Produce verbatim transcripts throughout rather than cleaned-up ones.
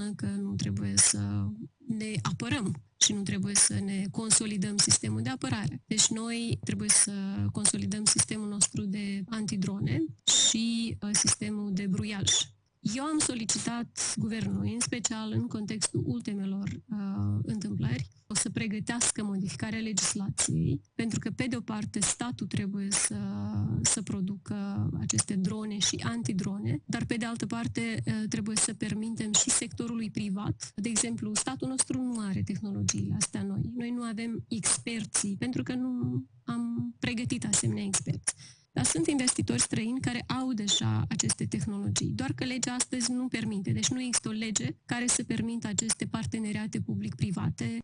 înseamnă că nu trebuie să ne apărăm și nu trebuie să ne consolidăm sistemul de apărare. Deci noi trebuie să consolidăm sistemul nostru de antidrone și sistemul de bruiaj. Eu am solicitat guvernului, în special în contextul ultimelor uh, întâmplări, o să pregătească modificarea legislației, pentru că, pe de o parte, statul trebuie să, să producă aceste drone și antidrone, dar, pe de altă parte, uh, trebuie să permitem și sectorului privat. De exemplu, statul nostru nu are tehnologiile astea noi. Noi nu avem experții, pentru că nu am pregătit asemenea experți. Dar sunt investitori străini care au deja aceste tehnologii, doar că legea astăzi nu permite. Deci nu există o lege care să permită aceste parteneriate public-private.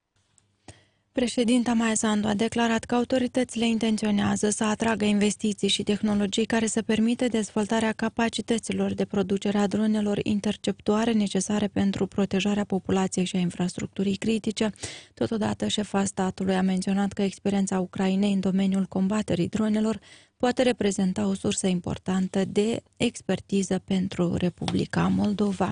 Președinta Maia Sandu a declarat că autoritățile intenționează să atragă investiții și tehnologii care să permită dezvoltarea capacităților de producere a dronelor interceptoare necesare pentru protejarea populației și a infrastructurii critice. Totodată, șefa statului a menționat că experiența Ucrainei în domeniul combaterii dronelor poate reprezenta o sursă importantă de expertiză pentru Republica Moldova.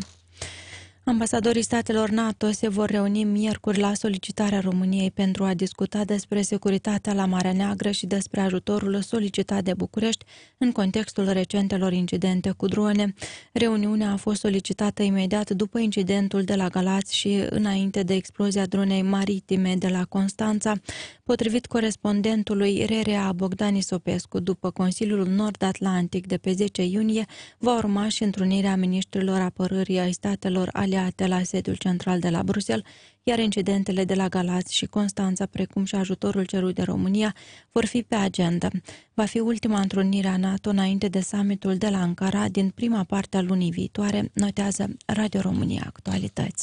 Ambasadorii statelor NATO se vor reuni miercuri la solicitarea României pentru a discuta despre securitatea la Marea Neagră și despre ajutorul solicitat de București în contextul recentelor incidente cu drone. Reuniunea a fost solicitată imediat după incidentul de la Galați și înainte de explozia dronei maritime de la Constanța. Potrivit corespondentului R R A Bogdan Isopescu, după Consiliul Nord-Atlantic de pe zece iunie, va urma și întrunirea miniștrilor apărării ai statelor aliate la sediul central de la Bruxelles, iar incidentele de la Galați și Constanța, precum și ajutorul cerut de România, vor fi pe agenda. Va fi ultima întrunire a NATO înainte de summitul de la Ankara din prima parte a lunii viitoare, notează Radio România Actualități.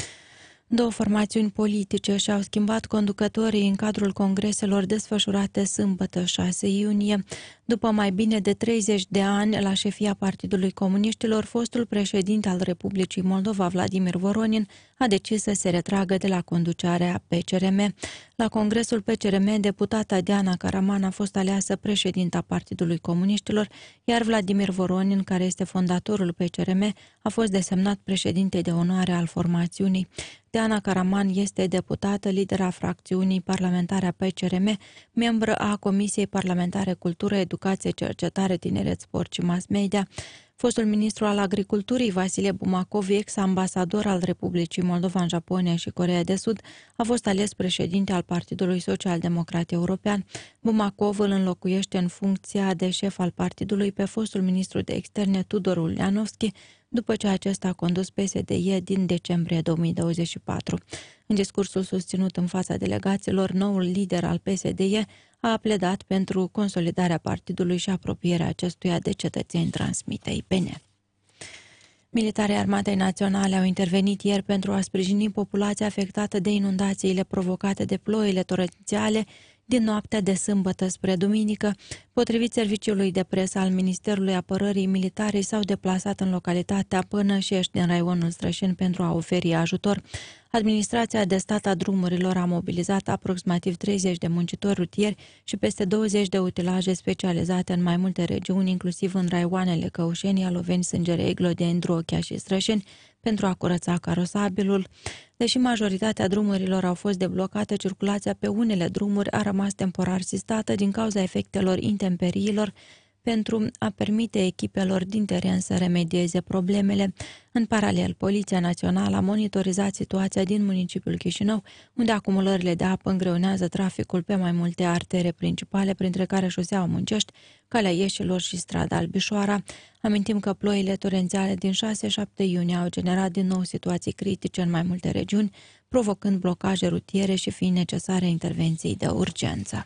Două formațiuni politice și-au schimbat conducătorii în cadrul congreselor desfășurate sâmbătă șase iunie. După mai bine de treizeci de ani la șefia Partidului Comuniștilor, fostul președinte al Republicii Moldova, Vladimir Voronin, a decis să se retragă de la conducerea P C R M. La congresul P C R M, deputata Diana Caraman a fost aleasă președinta Partidului Comuniștilor, iar Vladimir Voronin, care este fondatorul P C R M, a fost desemnat președinte de onoare al formațiunii. Diana Caraman este deputată, lidera fracțiunii parlamentare a P C R M, membră a Comisiei Parlamentare Cultură, Educație, Cercetare, Tineret, Sport și Mass Media. Fostul ministru al Agriculturii, Vasile Bumakov, ex-ambasador al Republicii Moldova în Japonia și Coreea de Sud, a fost ales președinte al Partidului Social-Democrat European. Bumakov îl înlocuiește în funcția de șef al partidului pe fostul ministru de externe Tudor Ulianovski, după ce acesta a condus P S D E din decembrie două mii douăzeci și patru. În discursul susținut în fața delegaților, noul lider al P S D E a pledat pentru consolidarea partidului și apropierea acestuia de cetățeni, transmite I P N. Militarii Armatei Naționale au intervenit ieri pentru a sprijini populația afectată de inundațiile provocate de ploile torențiale din noaptea de sâmbătă spre duminică. Potrivit serviciului de presă al Ministerului Apărării, militarii s-au deplasat în localitatea Pănășești din raionul Strășeni pentru a oferi ajutor. Administrația de stat a drumurilor a mobilizat aproximativ treizeci de muncitori rutieri și peste douăzeci de utilaje specializate în mai multe regiuni, inclusiv în raioanele Căușeni, Aloveni, Sângerei, Glodeni, Drochea și Strășeni, pentru a curăța carosabilul. Deși majoritatea drumurilor au fost deblocate, circulația pe unele drumuri a rămas temporar sistată din cauza efectelor intemperiilor, pentru a permite echipelor din teren să remedieze problemele. În paralel, Poliția Națională a monitorizat situația din municipiul Chișinău, unde acumulările de apă îngreunează traficul pe mai multe artere principale, printre care șoseaua Muncești, Calea Ieșilor și strada Albișoara. Amintim că ploile torențiale din șase șapte iunie au generat din nou situații critice în mai multe regiuni, provocând blocaje rutiere și fiind necesare intervenții de urgență.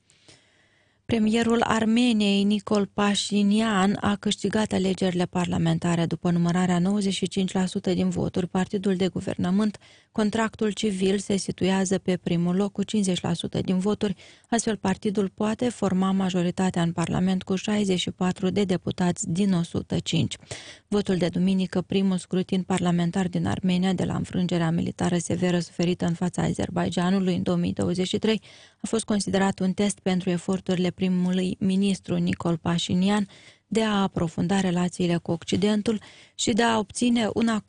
Premierul Armeniei, Nicol Pașinian, a câștigat alegerile parlamentare după numărarea nouăzeci și cinci la sută din voturi. Partidul de guvernământ, Contractul Civil, se situează pe primul loc cu cincizeci la sută din voturi. Astfel, partidul poate forma majoritatea în Parlament cu șaizeci și patru de deputați din o sută cinci. Votul de duminică, primul scrutin parlamentar din Armenia de la înfrângerea militară severă suferită în fața Azerbaidjanului în două mii douăzeci și trei, a fost considerat un test pentru eforturile primului ministru Nicol Pașinian de a aprofunda relațiile cu Occidentul și de a obține un acord